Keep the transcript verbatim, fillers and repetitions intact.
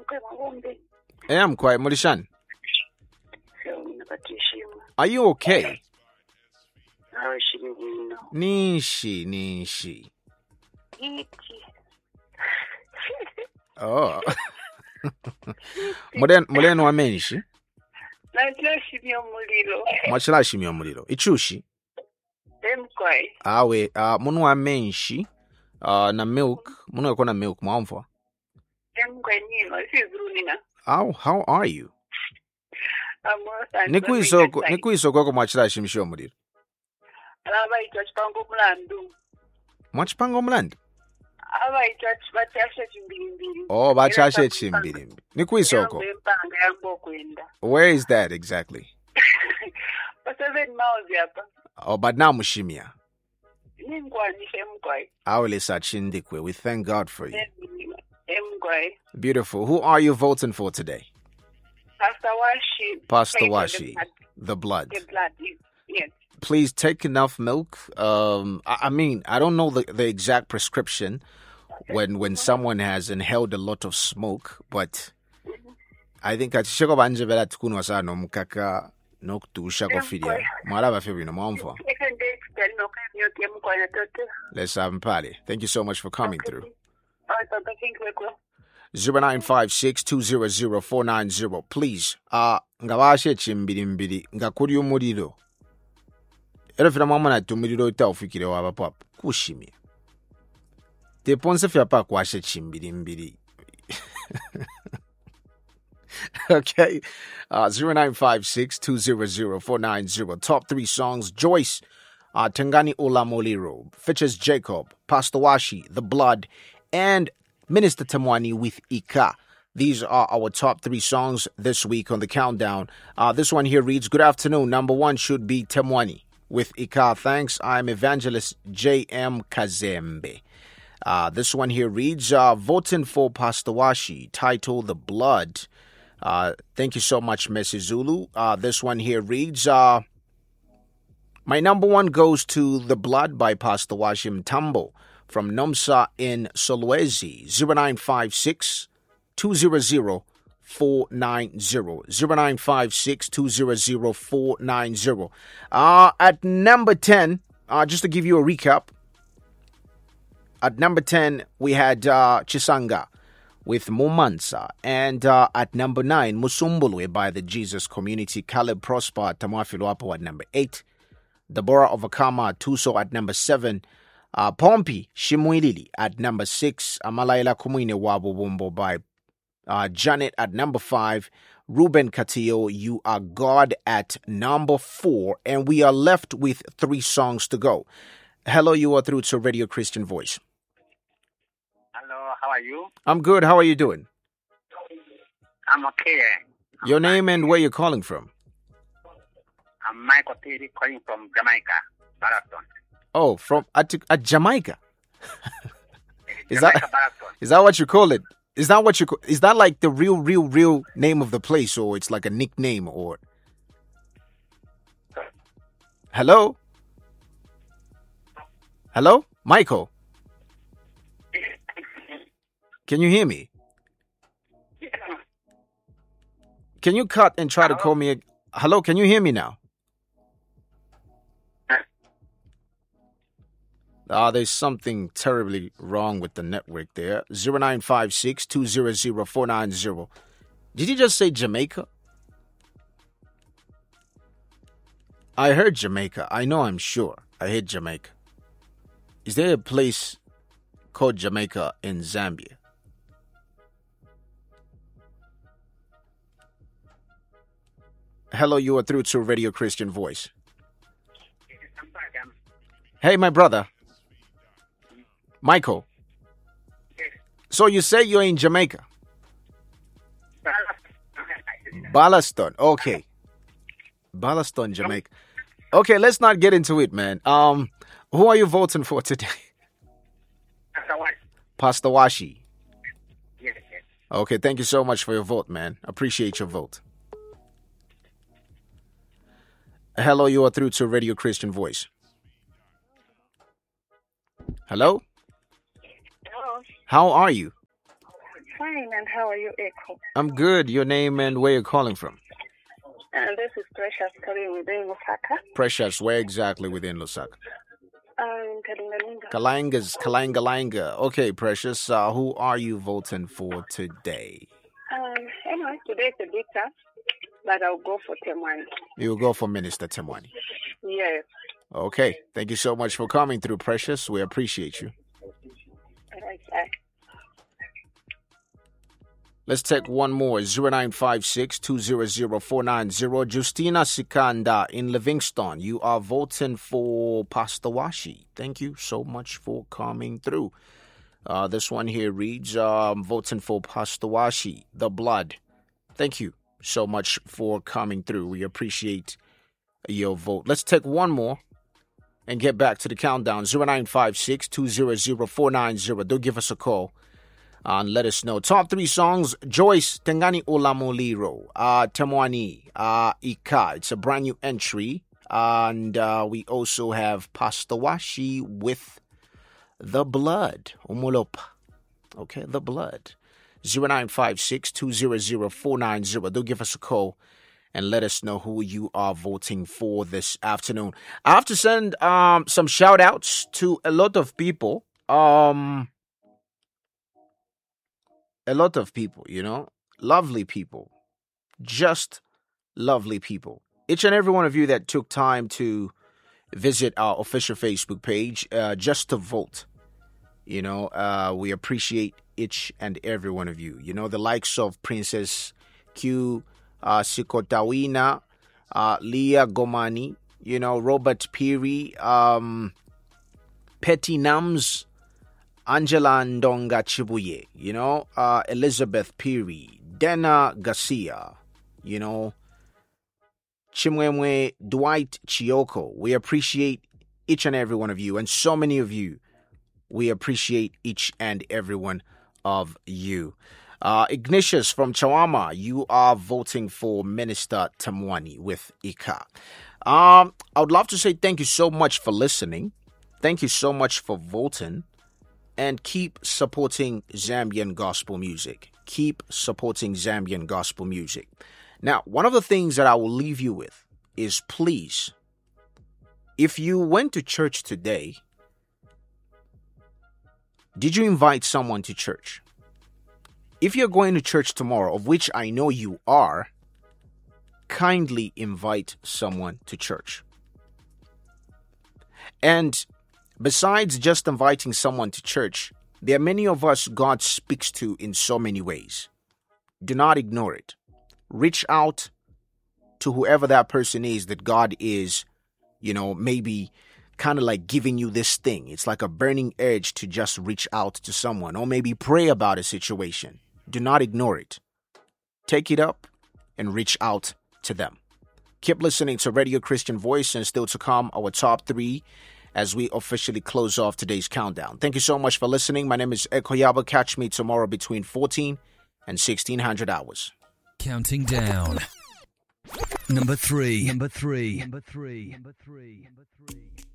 Hey, I'm quiet, Morishan. Are you okay? Nishi, nishi. Oh. Mulen mulen wa menshi. Mwachila shimyo muliro. Ichushi. Emkwai. Awe, uh, munu wa menshi. Uh, na milk. Munu yako na milk, mwamfwa. Emkwai nino. Sizuru nina. How, how are you? Amosa. Niku isoko, niku isoko ko mwachila shimsho muliro. Alaba ito chipango mlandu. Mwachipango mlandu? Aba ito bachashe chimbilimbili. Oh, bachashe chimbilimbili. Niku isoko? Where is that exactly? seven miles yapa. Oh, but now mushimia. Awele sachindikwe. We thank God for you. Beautiful. Who are you voting for today? Pastor Washi. Pastor Washi. The blood. The blood, yes. Please take enough milk. Um, I, I mean, I don't know the, the exact prescription when when someone has inhaled a lot of smoke, but I think atisheko banje bela tukunwa sana mkaka noktusha kofidia. Mara ba febino mwamfwa. Let's have mpale. Thank you so much for coming through. zero nine five six two zero zero four nine zero. Please, uh, ngabashe chimbiri mbiri ngakuri umuriro. Ero fina mama na tumuriro ita ufikire waba pap. Kushimia. Te ponse fia pa kwashe chimbiri mbiri. Okay. Uh, zero nine five six two zero zero four nine zero. Top three songs. Joyce, uh, Tangani Olamoliro, features Jacob, Pastor Washi, The Blood, and Minister Temwani with Ika. These are our top three songs this week on the countdown. Uh, this one here reads, good afternoon. Number one should be Temwani with Ika. Thanks. I'm Evangelist J M Kazembe. Uh, this one here reads, uh, voting for Pastor Washi, title The Blood. Uh, thank you so much, Messi Zulu. Uh, this one here reads, uh, my number one goes to The Blood by Pastor Washim Tambo from Nomsa in Solwezi. zero nine five six two zero zero four nine zero. zero nine five six two zero zero four nine zero. Uh, at number ten, uh, just to give you a recap, at number ten, we had uh, Chisanga with Mumansa. And uh, at number nine, Musumbulwe by the Jesus Community. Caleb Prosper, Tamafiluapo at number eight. Deborah of Akama, Tuso at number seven. Uh, Pompi, Shimwilili at number six. Amalaila Kumwine Wabu Wumbo by uh, Janet at number five. Ruben Katio, You Are God at number four. And we are left with three songs to go. Hello, you are through to Radio Christian Voice. Hello, how are you? I'm good. How are you doing? I'm okay. I'm Your name fine. And where you're calling from? I'm Michael Terry calling from Jamaica, Baraton. Oh, from at, at Jamaica. Is Jamaica, that Baraton. Is that what you call it? Is that what you call, is that like the real, real, real name of the place, or it's like a nickname, or? Hello? Hello? Michael? Can you hear me? Can you cut and try Hello? to call me? A, Hello, can you hear me now? Ah, uh, there's something terribly wrong with the network there. zero nine five six two zero zero four nine zero. Did you just say Jamaica? I heard Jamaica. I know, I'm sure. I heard Jamaica. Is there a place called Jamaica in Zambia? Hello, you are through to Radio Christian Voice. Hey, my brother. Michael. So you say you're in Jamaica? Ballaston. Okay. Ballaston, Jamaica. Okay, let's not get into it, man. Um, who are you voting for today? Pastor Washi. Yes, yes. Okay, thank you so much for your vote, man. Appreciate your vote. Hello, you are through to Radio Christian Voice. Hello? Hello. How are you? fine, and how are you, Echo? I'm good. Your name and where you're calling from? And this is Precious calling within Lusaka. Precious, where exactly within Lusaka? Um, Kalingalinga. Kalanga's Kalangalanga. Okay, Precious, uh, who are you voting for today? Um, anyway, today it's a bit tough, but I'll go for Temwani. You'll go for Minister Temwani. Yes. Okay, thank you so much for coming through, Precious. We appreciate you. All right, bye. Let's take one more. zero nine five six, two zero zero, four nine zero. Justina Sikanda in Livingston. You are voting for Pastor Washi. Thank you so much for coming through. Uh, this one here reads, um, voting for Pastor Washi, the blood. Thank you so much for coming through. We appreciate your vote. Let's take one more and get back to the countdown. zero nine five six, two zero zero, four nine zero. Do give us a call. Uh, and let us know. Top three songs, Joyce, Tengani Olamoliro, uh, Temwani, uh, Ika. It's a brand new entry. And uh, we also have Pastor Washi with The Blood. Umolopa. Okay, The Blood. zero nine five six, two zero zero, four nine zero. Do give us a call and let us know who you are voting for this afternoon. I have to send um, some shout outs to a lot of people. Um... A lot of people, you know, lovely people, just lovely people. Each and every one of you that took time to visit our official Facebook page, uh, just to vote, you know, uh, we appreciate each and every one of you. You know, the likes of Princess Q, uh, Sikotawina, uh, Leah Gomani, you know, Robert Peary, um, Petty Nams, Angela Ndonga Chibuye, you know, uh, Elizabeth Peary, Dana Garcia, you know, Chimwemwe, Dwight Chioko. We appreciate each and every one of you, and so many of you. We appreciate each and every one of you. Uh, Ignatius from Chawama, you are voting for Minister Temwani with Ika. Um, I would love to say thank you so much for listening. Thank you so much for voting. And keep supporting Zambian gospel music. Keep supporting Zambian gospel music. Now, one of the things that I will leave you with is, please, if you went to church today, did you invite someone to church? If you're going to church tomorrow, of which I know you are, kindly invite someone to church. And besides just inviting someone to church, there are many of us God speaks to in so many ways. Do not ignore it. Reach out to whoever that person is that God is, you know, maybe kind of like giving you this thing. It's like a burning urge to just reach out to someone, or maybe pray about a situation. Do not ignore it. Take it up and reach out to them. Keep listening to Radio Christian Voice, and still to come, our top three as we officially close off today's countdown. Thank you so much for listening. My name is Eko Yaba. Catch me tomorrow between fourteen and sixteen hundred hours. Counting down. Number three. Number three. Number three. Number three. Number three.